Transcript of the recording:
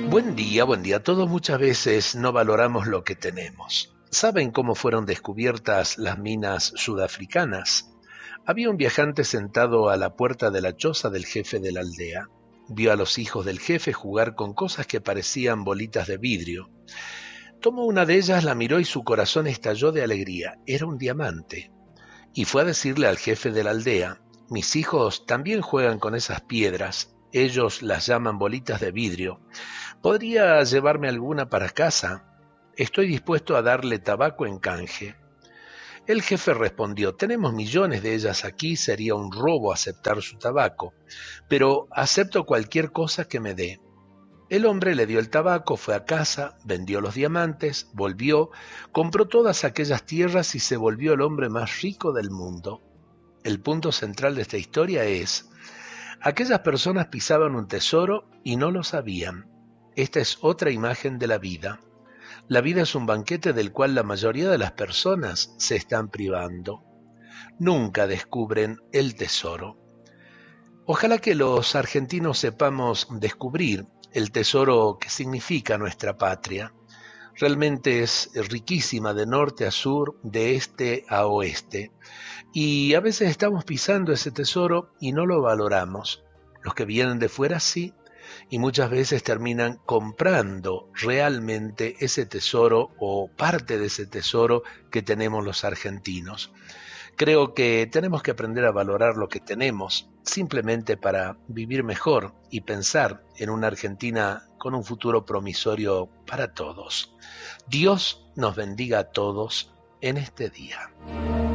Buen día, buen día. Todos muchas veces no valoramos lo que tenemos. ¿Saben cómo fueron descubiertas las minas sudafricanas? Había un viajante sentado a la puerta de la choza del jefe de la aldea. Vio a los hijos del jefe jugar con cosas que parecían bolitas de vidrio. Tomó una de ellas, la miró y su corazón estalló de alegría. Era un diamante. Y fue a decirle al jefe de la aldea: mis hijos también juegan con esas piedras. Ellos las llaman bolitas de vidrio. ¿Podría llevarme alguna para casa? Estoy dispuesto a darle tabaco en canje. El jefe respondió: tenemos millones de ellas aquí, sería un robo aceptar su tabaco, pero acepto cualquier cosa que me dé. El hombre le dio el tabaco, fue a casa, vendió los diamantes, volvió, compró todas aquellas tierras y se volvió el hombre más rico del mundo. El punto central de esta historia es: aquellas personas pisaban un tesoro y no lo sabían. Esta es otra imagen de la vida. La vida es un banquete del cual la mayoría de las personas se están privando. Nunca descubren el tesoro. Ojalá que los argentinos sepamos descubrir el tesoro que significa nuestra patria. Realmente es riquísima de norte a sur, de este a oeste. Y a veces estamos pisando ese tesoro y no lo valoramos. Los que vienen de fuera sí, y muchas veces terminan comprando realmente ese tesoro o parte de ese tesoro que tenemos los argentinos. Creo que tenemos que aprender a valorar lo que tenemos, simplemente para vivir mejor y pensar en una Argentina con un futuro promisorio para todos. Dios nos bendiga a todos en este día.